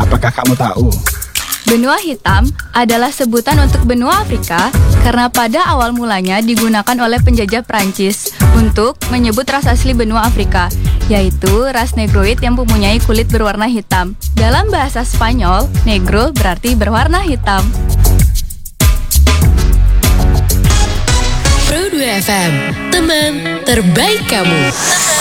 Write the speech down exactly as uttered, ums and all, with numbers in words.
Apakah kamu tahu? Benua hitam adalah sebutan untuk benua Afrika karena pada awal mulanya digunakan oleh penjajah Prancis untuk menyebut ras asli benua Afrika, yaitu ras Negroid yang mempunyai kulit berwarna hitam. Dalam bahasa Spanyol, negro berarti berwarna hitam. Pro dua F M, teman terbaik kamu.